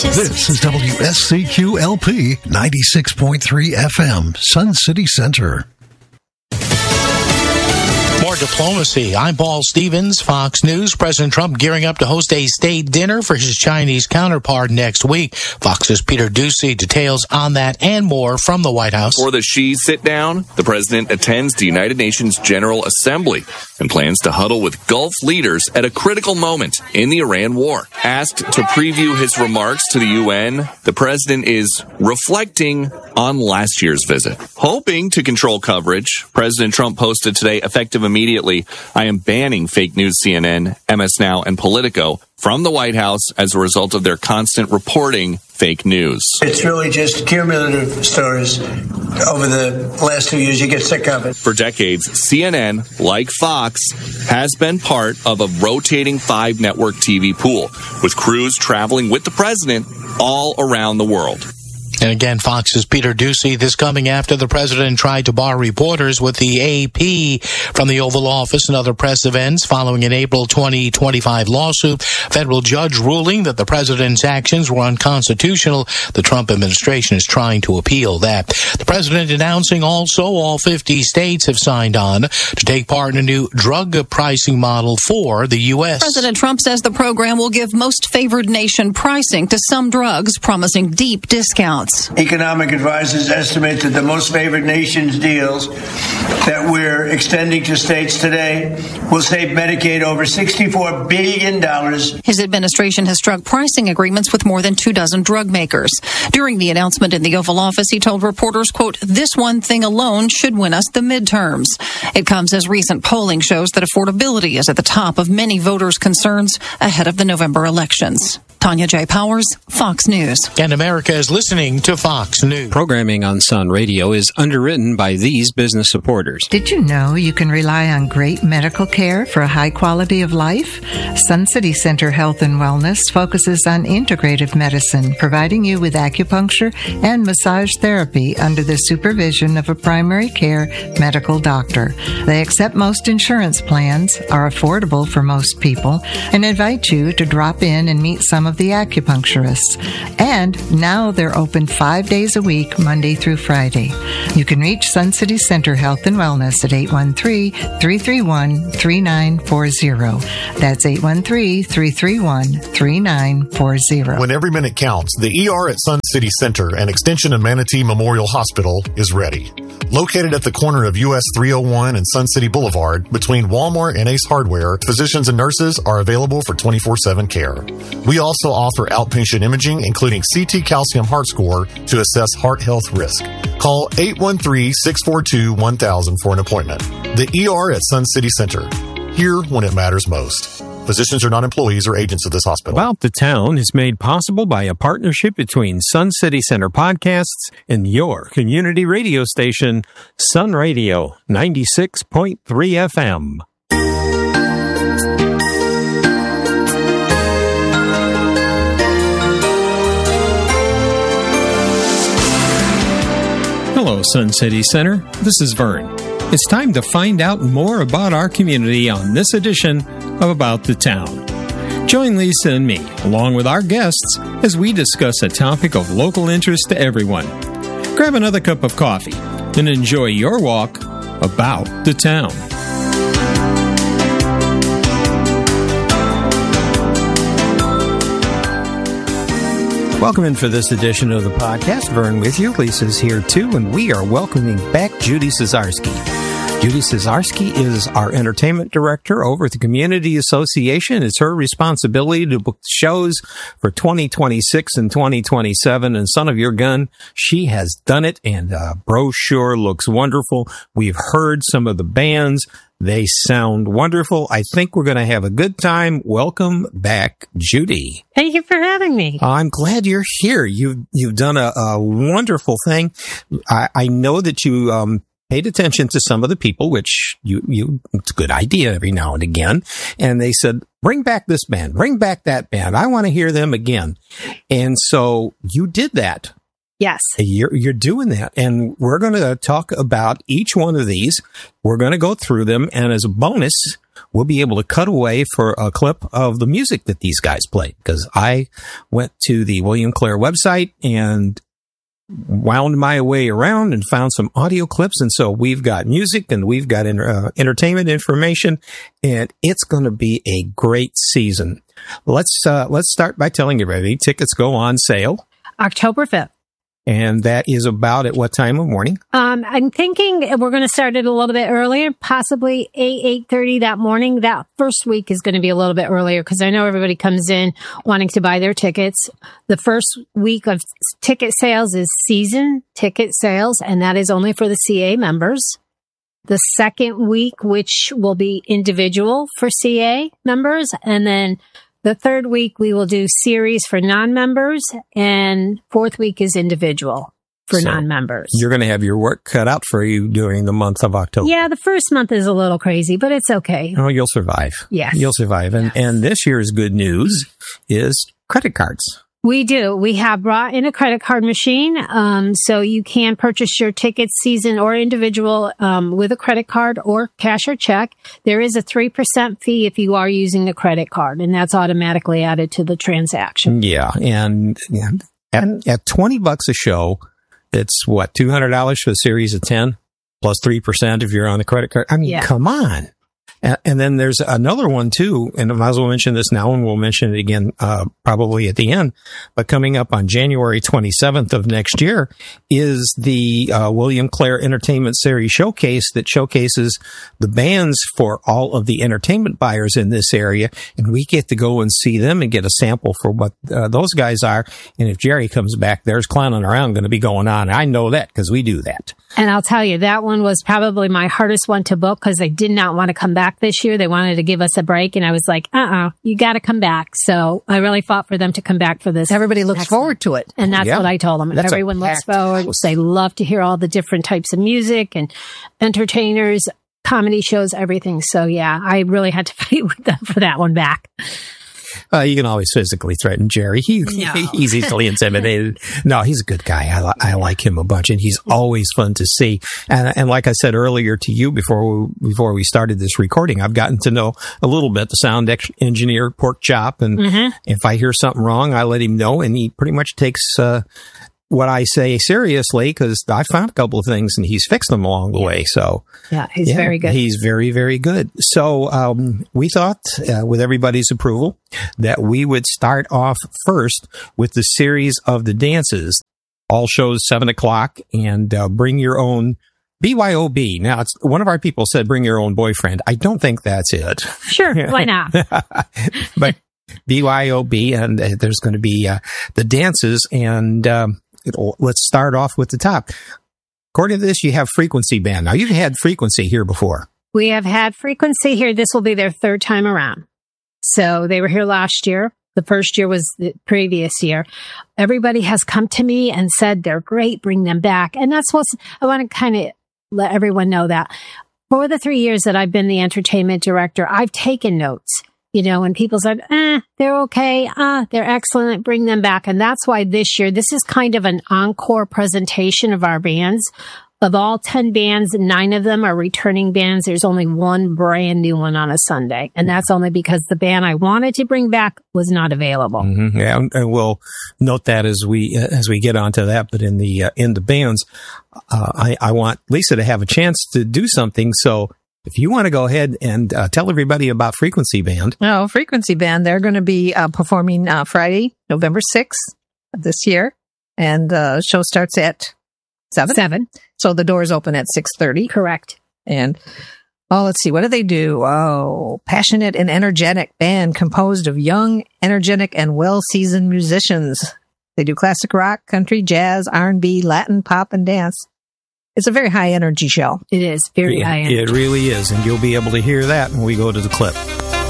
delicious. This is WSCQLP 96.3 FM, Sun City Center. More diplomacy. I'm Paul Stevens, Fox News. President Trump gearing up to host a state dinner for his Chinese counterpart next week. Fox's Peter Doocy details on that and more from the White House. For the Xi sit-down, the president attends the United Nations General Assembly and plans to huddle with Gulf leaders at a critical moment in the Iran war. Asked to preview his remarks to the UN, the president is reflecting on last year's visit. Hoping to control coverage, President Trump posted today, effective immediately, I am banning fake news CNN, MS Now, and Politico from the White House as a result of their constant reporting fake news. It's really just cumulative stories. Over the last 2 years, you get sick of it. For decades, CNN, like Fox, has been part of a rotating 5-network TV pool, with crews traveling with the president all around the world. And again, Fox's Peter Doocy, this coming after the president tried to bar reporters with the AP from the Oval Office and other press events following an April 2025 lawsuit. Federal judge ruling that the president's actions were unconstitutional. The Trump administration is trying to appeal that. The president announcing also all 50 states have signed on to take part in a new drug pricing model for the U.S. President Trump says the program will give most favored nation pricing to some drugs, promising deep discounts. Economic advisors estimate that the most favored nations deals that we're extending to states today will save Medicaid over $64 billion. His administration has struck pricing agreements with more than 24 drug makers. During the announcement in the Oval Office, he told reporters, quote, this one thing alone should win us the midterms. It comes as recent polling shows that affordability is at the top of many voters' concerns ahead of the November elections. Tanya J. Powers, Fox News. And America is listening to Fox News. Programming on Sun Radio is underwritten by these business supporters. Did you know you can rely on great medical care for a high quality of life? Sun City Center Health and Wellness focuses on integrative medicine, providing you with acupuncture and massage therapy under the supervision of a primary care medical doctor. They accept most insurance plans, are affordable for most people, and invite you to drop in and meet some of the acupuncturists. And now they're open 5 days a week, Monday through Friday. You can reach Sun City Center Health and Wellness at 813-331-3940. That's 813-331-3940. When every minute counts, the ER at Sun City Center and Extension of Manatee Memorial Hospital is ready. Located at the corner of US 301 and Sun City Boulevard, between Walmart and Ace Hardware, physicians and nurses are available for 24/7 care. We also offer outpatient imaging, including CT calcium heart score, to assess heart health risk. Call 813-642-1000 for an appointment. The ER at Sun City Center. Here when it matters most. Physicians are not employees or agents of this hospital. About the Town is made possible by a partnership between Sun City Center Podcasts and your community radio station, Sun Radio 96.3 FM. Hello, Sun City Center. This is Vern. It's time to find out more about our community on this edition of About the Town. Join Lisa and me, along with our guests, as we discuss a topic of local interest to everyone. Grab another cup of coffee and enjoy your walk about the town. Welcome in for this edition of the podcast. Vern with you. Lisa's here too, and we are welcoming back Judy Cesarski. Judy Cesarski is our entertainment director over at the Community Association. It's her responsibility to book shows for 2026 and 2027. And son of your gun, she has done it, and the brochure looks wonderful. We've heard some of the bands. They sound wonderful. I think we're going to have a good time. Welcome back, Judy. Thank you for having me. I'm glad you're here. You've done a wonderful thing. I know that you paid attention to some of the people, which it's a good idea every now and again. And they said, bring back this band, bring back that band. I want to hear them again. And so you did that. Yes. You're doing that. And we're going to talk about each one of these. We're going to go through them. And as a bonus, we'll be able to cut away for a clip of the music that these guys played, because I went to the William Clare website and wound my way around and found some audio clips. And so we've got music and we've got entertainment information, and it's going to be a great season. Let's start by telling everybody tickets go on sale October 5th. And that is about at what time of morning? I'm thinking we're going to start it a little bit earlier, possibly 8:30 that morning. That first week is going to be a little bit earlier because I know everybody comes in wanting to buy their tickets. The first week of ticket sales is season ticket sales, and that is only for the CA members. The second week, which will be individual for CA members, and then the third week, we will do series for non-members, and fourth week is individual for non-members. You're going to have your work cut out for you during the month of October. Yeah, the first month is a little crazy, but it's okay. Oh, you'll survive. Yes. You'll survive. And this year's good news is credit cards. We do. We have brought in a credit card machine, so you can purchase your tickets, season or individual, with a credit card or cash or check. There is a 3% fee if you are using the credit card, and that's automatically added to the transaction. Yeah, and at $20 a show, it's what, $200 for the series of 10 plus 3% if you're on the credit card. I mean, Come on. And then there's another one too, and I might as well mention this now, and we'll mention it again probably at the end. But coming up on January 27th of next year is the William Clare Entertainment Series Showcase that showcases the bands for all of the entertainment buyers in this area, and we get to go and see them and get a sample for what those guys are. And if Jerry comes back, there's clowning around going to be going on. I know that because we do that. And I'll tell you, that one was probably my hardest one to book because they did not want to come back this year. They wanted to give us a break. And I was like, you got to come back. So I really fought for them to come back for this. Everybody looks forward to it. And that's what I told them. Everyone looks forward. They love to hear all the different types of music and entertainers, comedy shows, everything. So yeah, I really had to fight with them for that one back. You can always physically threaten Jerry. He's easily intimidated. No, he's a good guy. I like him a bunch, and he's always fun to see. And like I said earlier to you before we started this recording, I've gotten to know a little bit the sound engineer, Pork Chop, and if I hear something wrong, I let him know, and he pretty much takes what I say seriously, because I found a couple of things and he's fixed them along the way. So yeah, he's very good. He's very, very good. So we thought, with everybody's approval, that we would start off first with the series of the dances. All shows 7:00, and bring your own BYOB. Now, it's one of our people said, bring your own boyfriend. I don't think that's it. Sure, why not? But BYOB, and there's going to be the dances, and let's start off with the top. According to this, you have Frequency Band. Now, you've had Frequency here before. We have had Frequency here. This will be their third time around. So they were here last year. The first year was the previous year. Everybody has come to me and said they're great, bring them back. And that's what I want to kind of let everyone know that. For the 3 years that I've been the entertainment director, I've taken notes. You know, when people said, they're okay, they're excellent, bring them back. And that's why this year, this is kind of an encore presentation of our bands. Of all 10 bands, 9 of them are returning bands. There's only one brand new one on a Sunday. And that's only because the band I wanted to bring back was not available. Mm-hmm. Yeah, and we'll note that as we get onto that. But in the bands, I want Lisa to have a chance to do something. So if you want to go ahead and tell everybody about Frequency Band. Oh, Frequency Band. They're going to be performing Friday, November 6th of this year. And the show starts at 7. So the doors open at 6:30. Correct. And, let's see. What do they do? Oh, passionate and energetic band composed of young, energetic, and well-seasoned musicians. They do classic rock, country, jazz, R&B, Latin, pop, and dance. It's a very high energy show. It is very high energy. It really is. And you'll be able to hear that when we go to the clip.